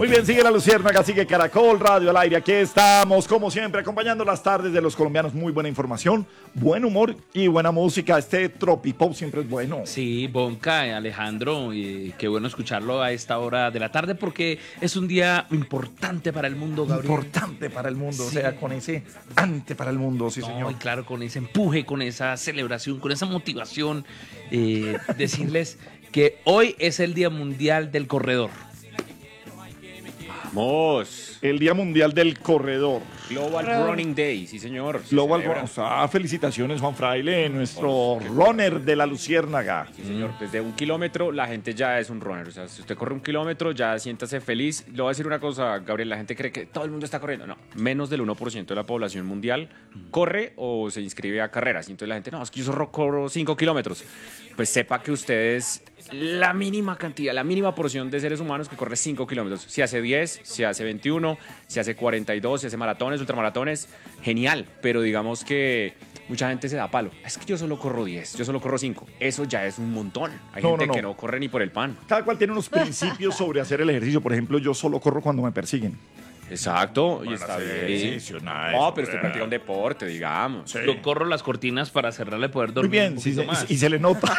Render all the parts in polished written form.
Muy bien, sigue la Luciérnaga, sigue Caracol Radio al aire. Aquí estamos, como siempre, acompañando las tardes de los colombianos. Muy buena información, buen humor y buena música. Este tropipop siempre es bueno. Sí, Bonca, Alejandro, y qué bueno escucharlo a esta hora de la tarde porque es un día importante para el mundo, Gabriel. Importante para el mundo, Sí. o sea, con ese ante para el mundo, sí, No, señor. y claro, con ese empuje, con esa celebración, con esa motivación, decirles que hoy es el Día Mundial del Corredor. Vamos. El Día Mundial del Corredor. Global Running Day, sí señor. se Global celebra. Running. Felicitaciones, Juan Fraile, nuestro runner de la Luciérnaga. Sí, señor, desde 1 kilómetro la gente ya es un runner. O sea, si usted corre 1 kilómetro, ya siéntase feliz. Le voy a decir una cosa, Gabriel, la gente cree que todo el mundo está corriendo. No, menos del 1% de la población mundial corre o se inscribe a carreras. Y entonces la gente, no, es que yo solo corro 5 kilómetros. Pues sepa que ustedes, la mínima cantidad, la mínima porción de seres humanos que corre 5 kilómetros. Si hace 10, si hace 21, si hace 42, si hace maratones, ultramaratones, genial. Pero digamos que mucha gente se da palo. Es que yo solo corro 10, yo solo corro 5. Eso ya es un montón. Hay gente que no corre ni por el pan. Cada cual tiene unos principios sobre hacer el ejercicio. Por ejemplo, yo solo corro cuando me persiguen. Exacto, y Para está hacer bien. ejercicio, nada de No, eso, pero usted ¿verdad? practica un deporte, digamos. Sí. Yo corro las cortinas para cerrarle poder Muy dormir bien, un sí, poquito más. y se le nota.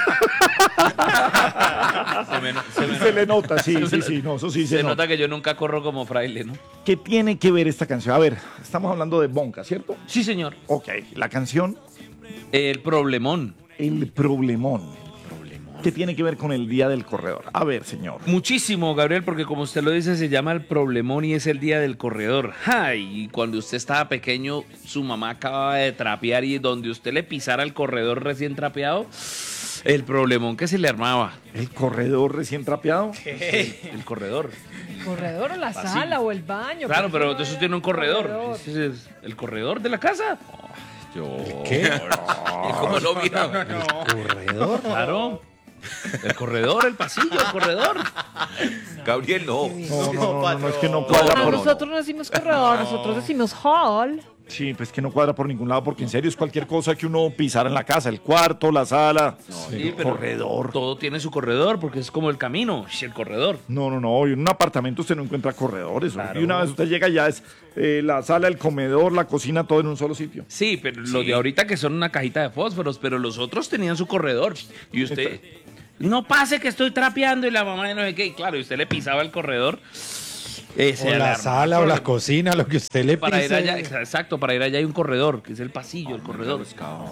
Se le nota, sí, sí, sí, no, eso sí se, Se nota. nota que yo nunca corro como fraile, ¿no? ¿Qué tiene que ver esta canción? A ver, estamos hablando de Bonca, ¿cierto? Sí, señor. Ok, la canción El problemón. El Problemón. ¿Qué tiene que ver con el Día del Corredor? A ver, señor. Muchísimo, Gabriel, porque como usted lo dice, se llama el problemón y es el día del corredor. ¡Ay! Y cuando usted estaba pequeño, su mamá acababa de trapear y donde usted le pisara el corredor recién trapeado, el problemón que se le armaba. ¿El corredor recién trapeado? El corredor. ¿El corredor o la sala o el baño? Claro, pero eso eso no tiene un corredor. corredor. Ese es el corredor de la casa. ¿Qué? ¿Cómo no, mira? ¿Corredor? Claro. El corredor, el pasillo, el corredor. Gabriel, no. No, es que no No, cuadra por... nosotros no decimos corredor, nosotros decimos hall. Sí, pues que no cuadra por ningún lado, porque en serio es cualquier cosa que uno pisara en la casa, el cuarto, la sala, Sí, el pero corredor. todo tiene su corredor porque es como el camino, el corredor. No, y en un apartamento usted no encuentra corredores. Claro. Y una vez usted llega ya es la sala, el comedor, la cocina, todo en un solo sitio. Sí, pero los de ahorita que son una cajita de fósforos, pero los otros tenían su corredor. Y usted, no pase que estoy trapeando y la mamá de no sé qué. Y claro, y usted le pisaba el corredor. O la sala o la cocina, lo que usted le Para ir pise. allá, exacto, para ir allá hay un corredor, que es el pasillo, el corredor.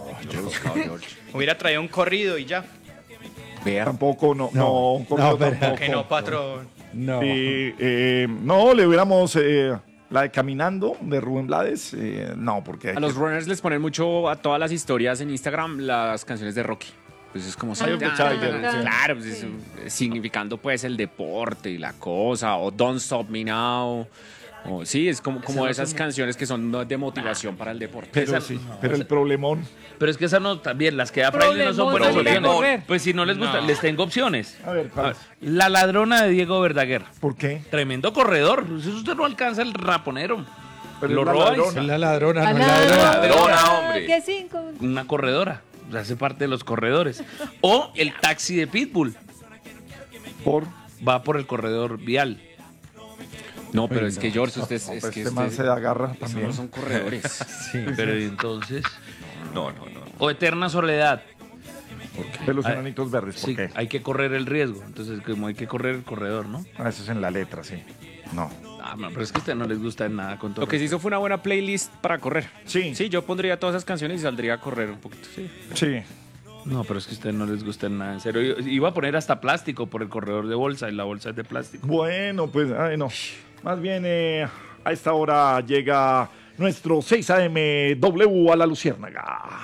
Hubiera traído un corrido y ya. Tampoco, un corredor pero- tampoco. Que no, patrón. No. No, le hubiéramos la de Caminando de Rubén Blades. No, porque... A los runners les ponen mucho a todas las historias en Instagram las canciones de Rocky. Pues es como... Hay un Tiger, sí. Claro, pues significando pues el deporte y la cosa. O Don't Stop Me Now. O, sí, es como esas canciones que son de motivación para el deporte. Pero esa- sí, pero el problemón... Pero es que esas no, también, las que da fraile no son buenas Problemón, salir a opciones. correr. Pues si no les gusta, No. les tengo opciones. A ver, ¿cuál? La ladrona de Diego Verdaguer. ¿Por qué? Tremendo corredor. Eso usted no alcanza el raponero. Pero Lo es la roba y ladrona. Es la ladrona, no es Ladrona, ladrona. hombre. ¿Qué cinco? una corredora. O sea, hace parte de los corredores. O el taxi de Pitbull. Por... Va por el corredor vial. No, pero es que George, usted No, es pues que este man usted- se agarra esos también. no son corredores. Sí. Pero entonces. No. O Eterna Soledad. De los enanitos verdes, ¿por Sí, qué? hay que correr el riesgo. Entonces, como hay que correr el corredor, ¿no? Ah, eso es en la letra, sí. No. Ah, no, pero es que a usted no les gusta nada con todo. Lo que se hizo fue una buena playlist para correr. Sí. Sí, yo pondría todas esas canciones y saldría a correr un poquito. Sí. Sí. No, pero es que a usted no les gusta nada. En serio, iba a poner hasta plástico por el corredor de bolsa y la bolsa es de plástico. Bueno, pues, ay, no. Más bien, a esta hora llega nuestro 6 AM W a la Luciérnaga.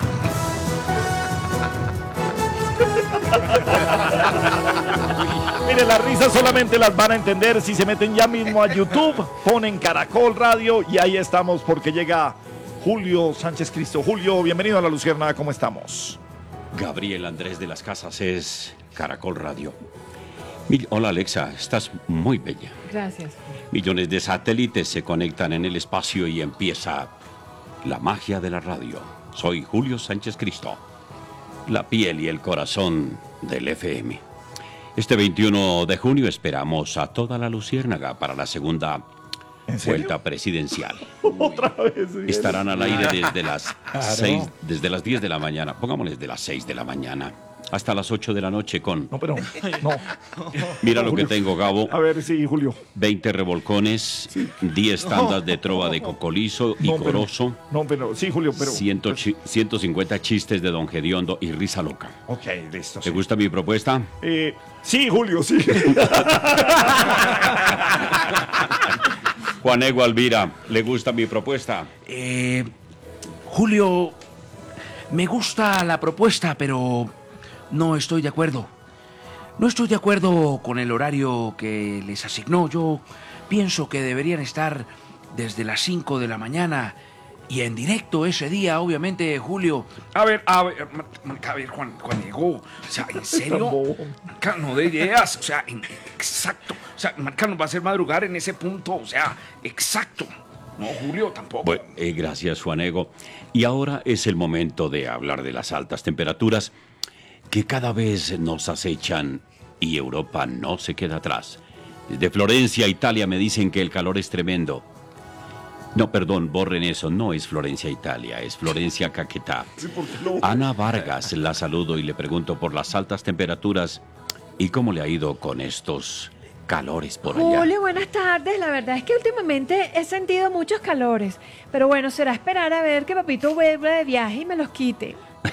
Mire, las risas solamente las van a entender si se meten ya mismo a YouTube, ponen Caracol Radio y ahí estamos porque llega Julio Sánchez Cristo. Julio, bienvenido a la Luciérnaga, ¿cómo estamos? Gabriel Andrés de las Casas es Caracol Radio. Hola Alexa, estás muy bella. Gracias. Millones de satélites se conectan en el espacio y empieza la magia de la radio. Soy Julio Sánchez Cristo, la piel y el corazón del FM. Este 21 de junio esperamos a toda la Luciérnaga para la segunda ¿En serio? vuelta presidencial. Otra vez. Miguel. Estarán al aire desde las Claro. 6, desde las 10 de la mañana, pongámosles de las 6 de la mañana hasta las 8 de la noche con, No, pero no. mira lo que Julio. tengo, Gabo, A ver, sí, Julio. 20 revolcones, 10 tandas de trova de cocolizo y No, pero- corozo, No, pero sí, Julio, pero. 150 chistes de Don Gediondo y risa loca. Ok, listo. ¿Te Sí. gusta mi propuesta? Sí, Julio, sí. Juan Ego Alvira, ¿le gusta mi propuesta? Julio, me gusta la propuesta, pero no estoy de acuerdo. No estoy de acuerdo con el horario que les asignó. Yo pienso que deberían estar desde las 5 de la mañana y en directo ese día, obviamente, Julio. A ver, Juan Diego, o sea, ¿en serio? bobo. Marca, no de ideas, o sea, exacto. O sea, Marca nos va a hacer madrugar en ese punto, o sea, exacto. No, Julio, tampoco. Bueno, gracias, Juan Ego. Y ahora es el momento de hablar de las altas temperaturas que cada vez nos acechan y Europa no se queda atrás. Desde Florencia, Italia, me dicen que el calor es tremendo. No, perdón, borren eso. No es Florencia, Italia, es Florencia, Caquetá. Ana Vargas, la saludo y le pregunto por las altas temperaturas y cómo le ha ido con estos calores por allá. Julio, buenas tardes. La verdad es que últimamente he sentido muchos calores. Pero bueno, será esperar a ver que papito vuelva de viaje y me los quite.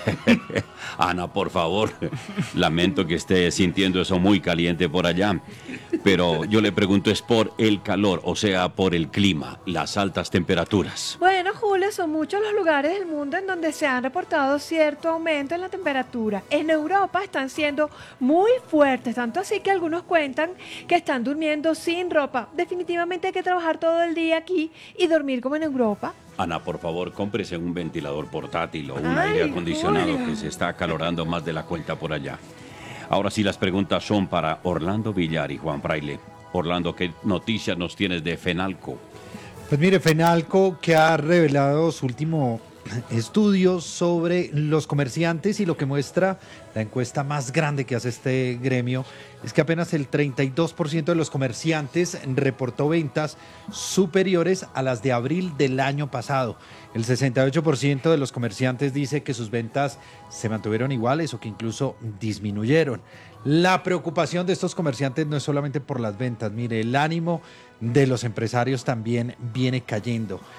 Ana, por favor, lamento que esté sintiendo eso muy caliente por allá, pero yo le pregunto es por el calor, o sea, por el clima, las altas temperaturas. Bueno, Julio, son muchos los lugares del mundo en donde se han reportado cierto aumento en la temperatura. En Europa están siendo muy fuertes, tanto así que algunos cuentan que están durmiendo sin ropa. Definitivamente hay que trabajar todo el día aquí y dormir como en Europa. Ana, por favor, cómprese un ventilador portátil o un Ay, aire acondicionado Julio. que se está acalorando más de la cuenta por allá. Ahora sí, las preguntas son para Orlando Villar y Juan Fraile. Orlando, ¿qué noticias nos tienes de Fenalco? Pues mire, Fenalco, que ha revelado su último estudio sobre los comerciantes, y lo que muestra la encuesta más grande que hace este gremio es que apenas el 32% de los comerciantes reportó ventas superiores a las de abril del año pasado. El 68% de los comerciantes dice que sus ventas se mantuvieron iguales o que incluso disminuyeron. La preocupación de estos comerciantes no es solamente por las ventas, mire, el ánimo de los empresarios también viene cayendo.